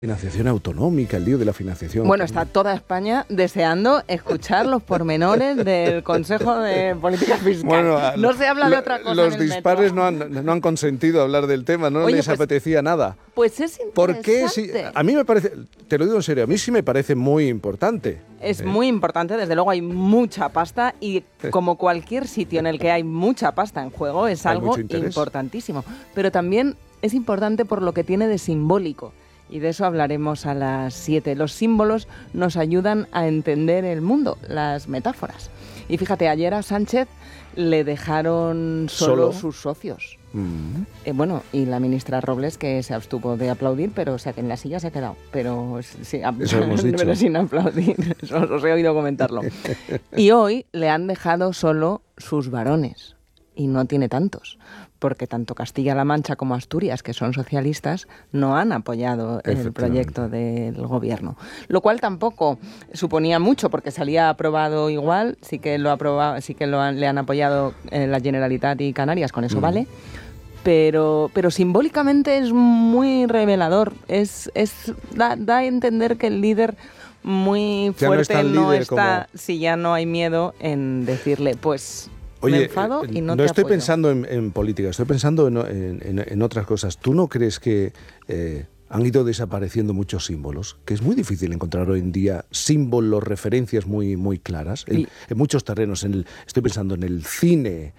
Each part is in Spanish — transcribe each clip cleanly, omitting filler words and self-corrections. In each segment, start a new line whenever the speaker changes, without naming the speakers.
Financiación autonómica, el lío de la financiación.
Bueno, está toda España deseando escuchar los pormenores del Consejo de Política Fiscal. Bueno, no se habla de otra cosa.
Los dispares no han consentido hablar del tema, no les apetecía nada.
Pues es interesante.
Porque a mí me parece, te lo digo en serio, a mí sí me parece muy importante.
Es muy importante, desde luego hay mucha pasta y como cualquier sitio en el que hay mucha pasta en juego es algo importantísimo. Pero también es importante por lo que tiene de simbólico. Y de eso hablaremos a las 7. Los símbolos nos ayudan a entender el mundo, las metáforas. Y fíjate, ayer a Sánchez le dejaron solo sus socios. Bueno, y la ministra Robles, que se abstuvo de aplaudir, pero o sea que en la silla se ha quedado. Pero, sí,
eso hemos dicho.
Pero sin aplaudir, eso os he oído comentarlo. Y hoy le han dejado solo sus varones. Y no tiene tantos, porque tanto Castilla-La Mancha como Asturias, que son socialistas, no han apoyado el proyecto del gobierno. Lo cual tampoco suponía mucho, porque salía aprobado igual, sí que le han apoyado la Generalitat y Canarias, con eso vale. Pero simbólicamente es muy revelador. Da a entender que el líder muy fuerte no está si ya no hay miedo en decirle, pues...
Oye,
me enfado y no
estoy pensando en política, estoy pensando en otras cosas. ¿Tú no crees que han ido desapareciendo muchos símbolos? Que es muy difícil encontrar hoy en día símbolos, referencias muy, muy claras. En muchos terrenos, estoy pensando en el cine,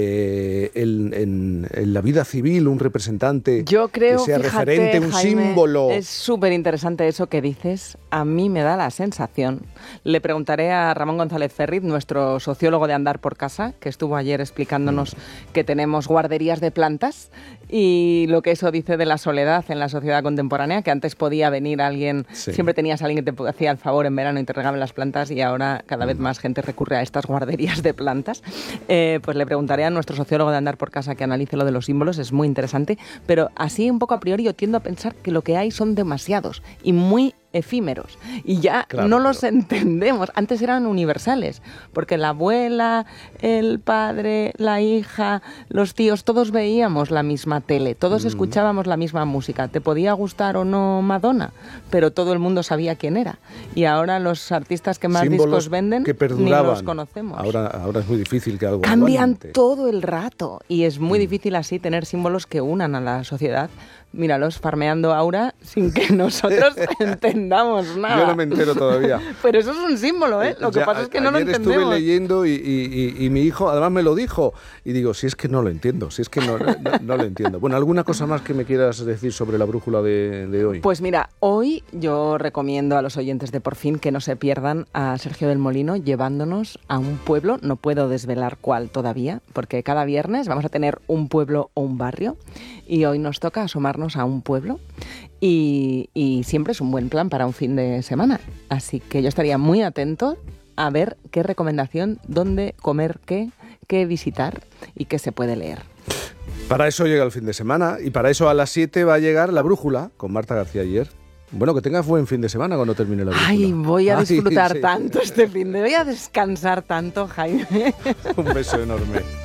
en la vida civil, un representante que sea referente, un
Jaime,
símbolo.
Es súper interesante eso que dices. A mí me da la sensación. Le preguntaré a Ramón González Ferriz, nuestro sociólogo de Andar por Casa, que estuvo ayer explicándonos que tenemos guarderías de plantas y lo que eso dice de la soledad en la sociedad contemporánea, que antes podía venir alguien, siempre tenías a alguien que te hacía el favor en verano y te regaba las plantas, y ahora cada vez más gente recurre a estas guarderías de plantas. Pues le preguntaré a nuestro sociólogo de Andar por Casa que analice lo de los símbolos, es muy interesante, pero así un poco a priori yo tiendo a pensar que lo que hay son demasiados y muy efímeros y ya no los entendemos. Antes eran universales, porque la abuela, el padre, la hija, los tíos, todos veíamos la misma tele, todos escuchábamos la misma música. Te podía gustar o no Madonna, pero todo el mundo sabía quién era. Y ahora los artistas que más símbolos discos venden
que
ni los conocemos.
Ahora es muy difícil que algo
cambian
aguante.
Todo el rato y es muy difícil así tener símbolos que unan a la sociedad. Míralos farmeando Aura sin que nosotros entendamos nada.
Yo no me entero todavía.
Pero eso es un símbolo, ¿eh? Lo que pasa es que no lo entendemos.
Estuve leyendo y mi hijo además me lo dijo. Y digo, si es que no lo entiendo, si es que no lo entiendo. Bueno, ¿alguna cosa más que me quieras decir sobre la brújula de hoy?
Pues mira, hoy yo recomiendo a los oyentes de Por Fin que no se pierdan a Sergio del Molino llevándonos a un pueblo. No puedo desvelar cuál todavía, porque cada viernes vamos a tener un pueblo o un barrio. Y hoy nos toca asomarnos a un pueblo y siempre es un buen plan para un fin de semana. Así que yo estaría muy atento a ver qué recomendación, dónde comer qué visitar y qué se puede leer.
Para eso llega el fin de semana y para eso a las 7 va a llegar La Brújula con Marta García Ayer. Bueno, que tengas buen fin de semana cuando termine la brújula.
Ay, voy a disfrutar tanto este fin de... Voy a descansar tanto, Jaime.
Un beso enorme.